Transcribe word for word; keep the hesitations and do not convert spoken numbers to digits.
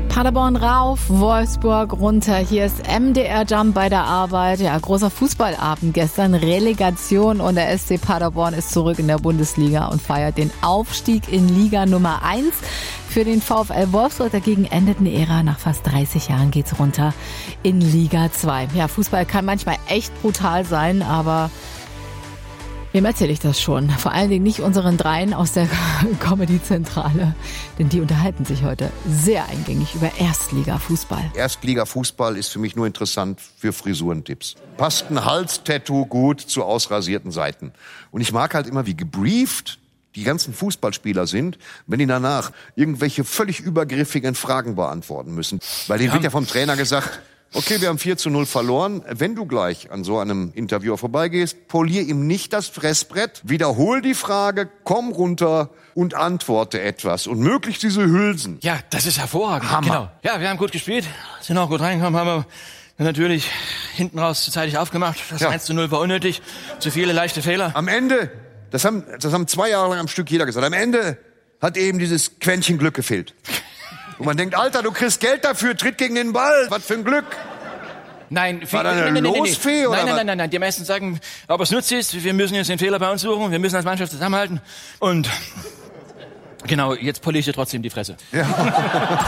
Paderborn rauf, Wolfsburg runter. Hier ist M D R Jump bei der Arbeit. Ja, großer Fußballabend gestern. Relegation und der S C Paderborn ist zurück in der Bundesliga und feiert den Aufstieg in Liga Nummer eins. Für den VfL Wolfsburg dagegen endet eine Ära. Nach fast dreißig Jahren geht's runter in Liga zwei. Ja, Fußball kann manchmal echt brutal sein, aber wem erzähle ich das schon? Vor allen Dingen nicht unseren Dreien aus der Comedy-Zentrale, denn die unterhalten sich heute sehr eingängig über Erstliga-Fußball. Erstliga-Fußball ist für mich nur interessant für Frisurentipps. Passt ein Halstattoo gut zu ausrasierten Seiten. Und ich mag halt immer, wie gebrieft die ganzen Fußballspieler sind, wenn die danach irgendwelche völlig übergriffigen Fragen beantworten müssen. Weil denen wird ja vom Trainer gesagt, okay, wir haben vier zu null verloren. Wenn du gleich an so einem Interviewer vorbeigehst, polier ihm nicht das Fressbrett, wiederhol die Frage, komm runter und antworte etwas. Und möglichst diese Hülsen. Ja, das ist hervorragend. Hammer. Genau. Ja, wir haben gut gespielt, sind auch gut reingekommen, haben wir natürlich hinten raus zu zeitig aufgemacht. Das Ja. eins zu null war unnötig, zu viele leichte Fehler. Am Ende, das haben, das haben zwei Jahre lang am Stück jeder gesagt, am Ende hat eben dieses Quäntchen Glück gefehlt. Und man denkt, Alter, du kriegst Geld dafür, tritt gegen den Ball. Was für ein Glück. Nein, War da eine nein, nein, nein, nein, Losfee, oder nein, nein, was? nein, nein, nein. Die meisten sagen, aber es nützt ist, wir müssen jetzt den Fehler bei uns suchen, wir müssen als Mannschaft zusammenhalten. Und genau, jetzt poliere ich dir trotzdem die Fresse. Ja.